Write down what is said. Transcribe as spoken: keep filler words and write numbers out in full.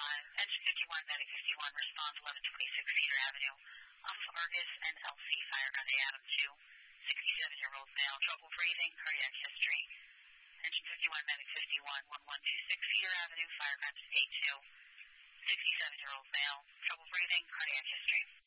five. Engine fifty-one, medic fifty-one, respond eleven twenty-six Cedar Avenue. Officer Argus and L C fire gun A Adam two. sixty-seven-year-old male, trouble breathing, cardiac history. Engine fifty-one, medic fifty-one, eleven twenty-six Cedar Avenue, fire gun A two. sixty-seven-year-old male, trouble breathing, cardiac history.